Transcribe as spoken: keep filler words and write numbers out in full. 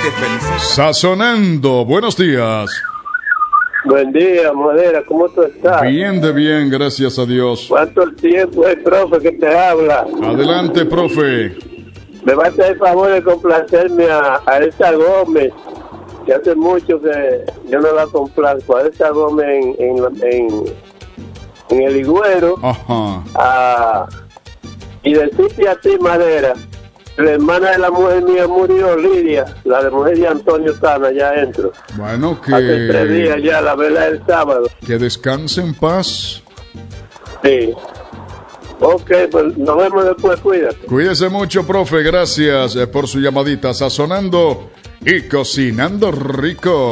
te felicito. Sazonando, buenos días. Buen día, Madera, ¿cómo tú estás? Bien de bien, gracias a Dios. ¿Cuánto el tiempo es, profe, que te habla? Adelante, profe. Me va a hacer el favor de complacerme a, a Elsa Gómez, que hace mucho que yo no la complazco. A Elsa Gómez en, en, en, en El Higüero. Ajá. A, y decirte a ti, Madera, la hermana de la mujer mía murió, Lidia, la de mujer de Antonio Sana, allá adentro. Bueno, que... Hace tres días ya, la vela del sábado. Que descanse en paz. Sí. Ok, pues nos vemos después, cuídate. Cuídese mucho, profe, gracias por su llamadita. Sazonando y cocinando rico.